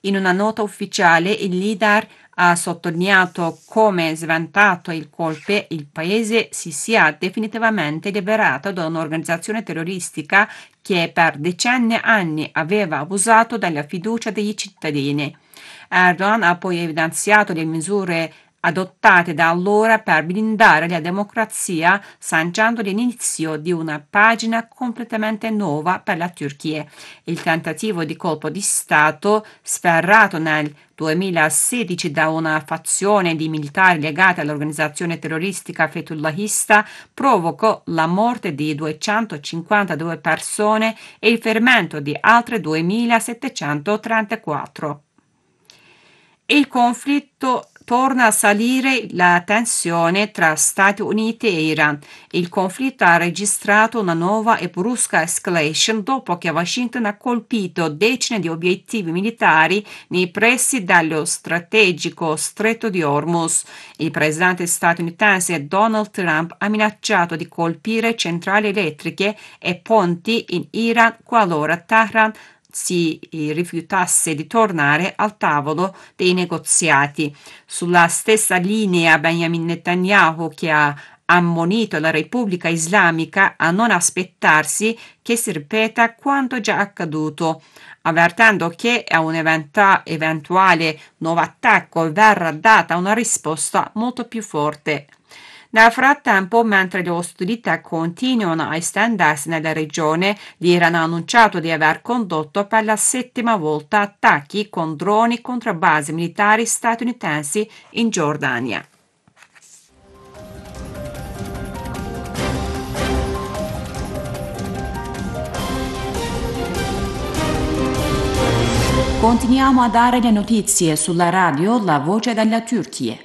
In una nota ufficiale, il leader ha sottolineato come, sventato il colpo, il paese si sia definitivamente liberato da un'organizzazione terroristica che per decenni e anni aveva abusato della fiducia degli cittadini. Erdogan ha poi evidenziato le misure adottate da allora per blindare la democrazia, sancendo l'inizio di una pagina completamente nuova per la Turchia. Il tentativo di colpo di Stato, sferrato nel 2016 da una fazione di militari legati all'organizzazione terroristica fetullahista, provocò la morte di 252 persone e il ferimento di altre 2734. Il conflitto torna a salire la tensione tra Stati Uniti e Iran. Il conflitto ha registrato una nuova e brusca escalation dopo che Washington ha colpito decine di obiettivi militari nei pressi dello strategico Stretto di Hormuz. Il presidente statunitense Donald Trump ha minacciato di colpire centrali elettriche e ponti in Iran qualora Tehran si rifiutasse di tornare al tavolo dei negoziati. Sulla stessa linea Benjamin Netanyahu, che ha ammonito la Repubblica Islamica a non aspettarsi che si ripeta quanto già accaduto, avvertendo che a un eventuale nuovo attacco verrà data una risposta molto più forte. Nel frattempo, mentre le ostilità continuano a estendersi nella regione, l'Iran ha annunciato di aver condotto per la 7ª volta attacchi con droni contro basi militari statunitensi in Giordania. Continuiamo a dare le notizie sulla radio La Voce della Turchia.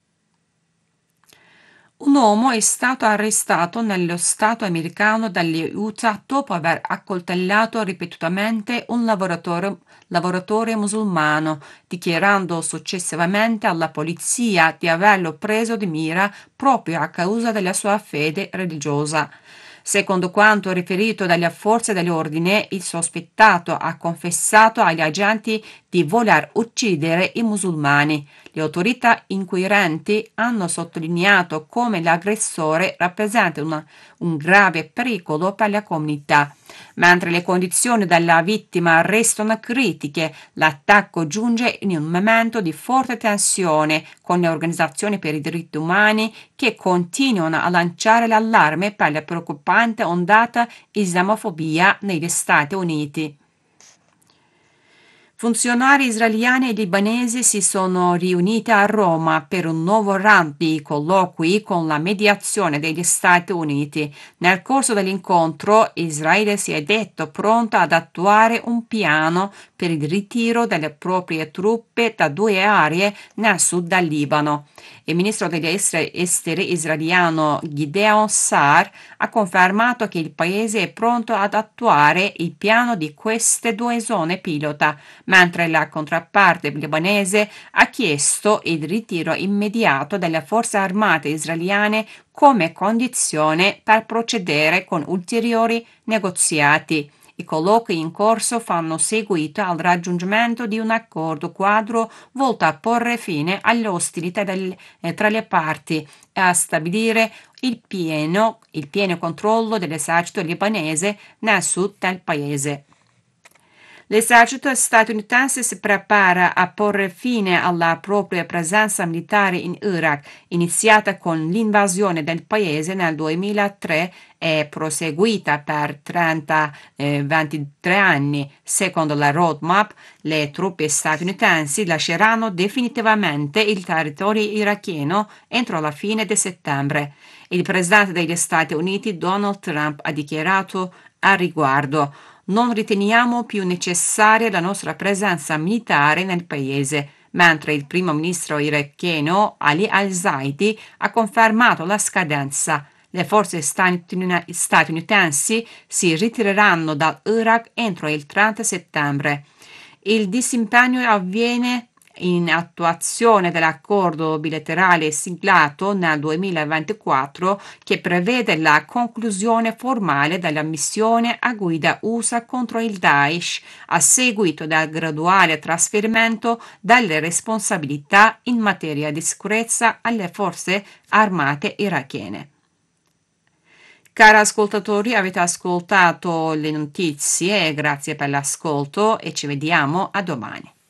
Un uomo è stato arrestato nello stato americano dagli Utah dopo aver accoltellato ripetutamente un lavoratore musulmano, dichiarando successivamente alla polizia di averlo preso di mira proprio a causa della sua fede religiosa. Secondo quanto riferito dalle forze dell'ordine, il sospettato ha confessato agli agenti di voler uccidere i musulmani. Le autorità inquirenti hanno sottolineato come l'aggressore rappresenta un grave pericolo per la comunità. Mentre le condizioni della vittima restano critiche, l'attacco giunge in un momento di forte tensione con le organizzazioni per i diritti umani che continuano a lanciare l'allarme per la preoccupante ondata islamofobia negli Stati Uniti. Funzionari israeliani e libanesi si sono riuniti a Roma per un nuovo round di colloqui con la mediazione degli Stati Uniti. Nel corso dell'incontro, Israele si è detto pronto ad attuare un piano per il ritiro delle proprie truppe da 2 aree nel sud del Libano. Il ministro degli esteri israeliano Gideon Sa'ar ha confermato che il paese è pronto ad attuare il piano di queste 2 zone pilota, mentre la controparte libanese ha chiesto il ritiro immediato delle forze armate israeliane come condizione per procedere con ulteriori negoziati. I colloqui in corso fanno seguito al raggiungimento di un accordo quadro volto a porre fine alle ostilità tra le parti e a stabilire il pieno controllo dell'esercito libanese nel sud del paese. L'esercito statunitense si prepara a porre fine alla propria presenza militare in Iraq, iniziata con l'invasione del paese nel 2003 e proseguita per 23 anni. Secondo la roadmap, le truppe statunitensi lasceranno definitivamente il territorio iracheno entro la fine di settembre. Il presidente degli Stati Uniti, Donald Trump, ha dichiarato a riguardo: non riteniamo più necessaria la nostra presenza militare nel paese, mentre il primo ministro iracheno Ali al-Zaidi ha confermato la scadenza. Le forze statunitensi si ritireranno dall'Iraq entro il 30 settembre. Il disimpegno avviene in attuazione dell'accordo bilaterale siglato nel 2024 che prevede la conclusione formale della missione a guida USA contro il Daesh a seguito del graduale trasferimento delle responsabilità in materia di sicurezza alle forze armate irachene. Cari ascoltatori, avete ascoltato le notizie, grazie per l'ascolto e ci vediamo a domani.